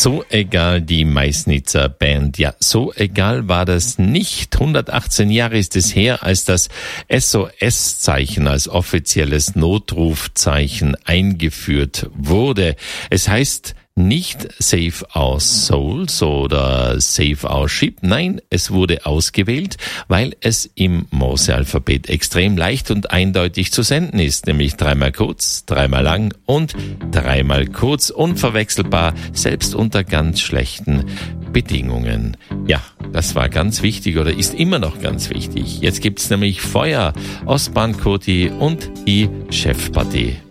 So egal die Meißnitzer Band. Ja, so egal war das nicht. 118 Jahre ist es her, als das SOS-Zeichen als offizielles Notrufzeichen eingeführt wurde. Es heißt nicht Save Our Souls oder Save Our Ship. Nein, es wurde ausgewählt, weil es im Morse-Alphabet extrem leicht und eindeutig zu senden ist. Nämlich 3-mal kurz, 3-mal lang und 3-mal kurz. Unverwechselbar, selbst unter ganz schlechten Bedingungen. Ja, das war ganz wichtig oder ist immer noch ganz wichtig. Jetzt gibt's nämlich Feuer, Ostbahn Koti und die Chefpartie.